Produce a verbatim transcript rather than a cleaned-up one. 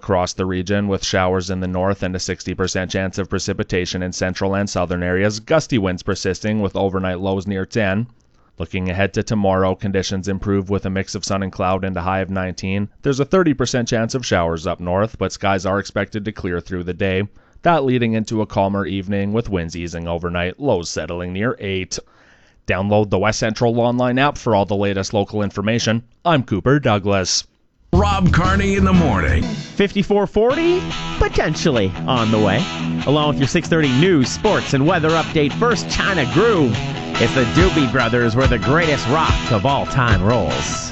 across the region with showers in the north and a sixty percent chance of precipitation in central and southern areas. Gusty winds persisting with overnight lows near ten. Looking ahead to tomorrow, conditions improve with a mix of sun and cloud and a high of nineteen. There's a thirty percent chance of showers up north, but skies are expected to clear through the day. That leading into a calmer evening with winds easing overnight, lows settling near eight. Download the West Central Online app for all the latest local information. I'm Cooper Douglas. Rob Carney in the morning. fifty-four forty, potentially on the way. Along with your six thirty news, sports, and weather update. First, China Groove. It's the Doobie Brothers where the greatest rock of all time rolls.